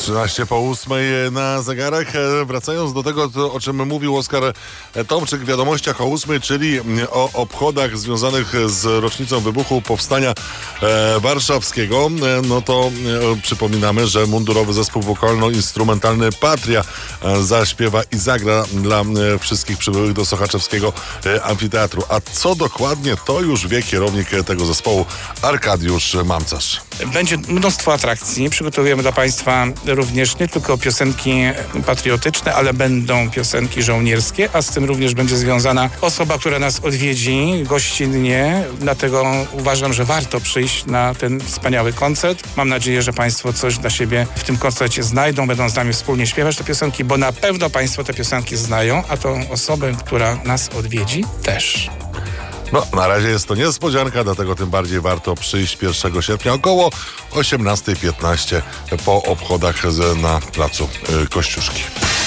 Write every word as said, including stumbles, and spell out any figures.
trzynaście po ósmej na zegarach. Wracając do tego, o czym mówił Oskar Tomczyk w wiadomościach o ósmej, czyli o obchodach związanych z rocznicą wybuchu Powstania Warszawskiego, no to przypominamy, że mundurowy zespół wokalno-instrumentalny Patria zaśpiewa i zagra dla wszystkich przybyłych do Sochaczewskiego Amfiteatru. A co dokładnie, to już wie kierownik tego zespołu Arkadiusz Mamcarz. Będzie mnóstwo atrakcji. Przygotowujemy dla Państwa również nie tylko piosenki patriotyczne, ale będą piosenki żołnierskie, a z tym również będzie związana osoba, która nas odwiedzi gościnnie. Dlatego uważam, że warto przyjść na ten wspaniały koncert. Mam nadzieję, że Państwo coś dla siebie w tym koncercie znajdą, będą z nami wspólnie śpiewać te piosenki, bo na pewno Państwo te piosenki znają, a tą osobę, która nas odwiedzi, też. No, na razie jest to niespodzianka, dlatego tym bardziej warto przyjść pierwszego sierpnia około osiemnasta piętnaście po obchodach na placu Kościuszki.